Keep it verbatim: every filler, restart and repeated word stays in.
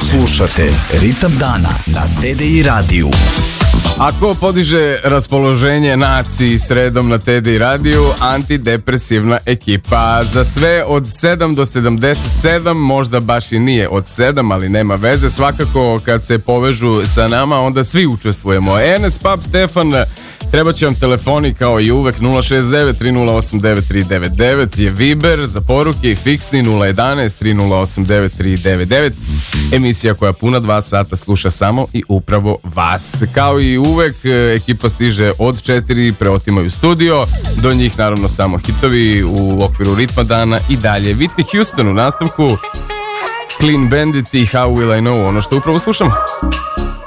Slušate Ritam dana na T D I radiju. Ako podiže raspoloženje naciji sredom na T D I radiju, antidepresivna ekipa. Za sve od sedam do sedamdeset sedam, možda baš i nije od sedam, ali nema veze. Svakako kad se povežu sa nama, onda svi učestvujemo. Enes, Pub, Stefan, treba će vam telefoni kao i uvek. Nula šest devet tri nula osam devet tri devet devet je Viber za poruke i fiksni nula jedanaest tri nula osam devet tri devet devet. Emisija koja puna dva sata sluša samo i upravo vas. Kao i uvek, ekipa stiže od četiri, preotimaju studio. Do njih naravno samo hitovi u okviru ritma dana i dalje. Whitney Houston u nastavku, Clean Bandit i How Will I Know, ono što upravo slušamo.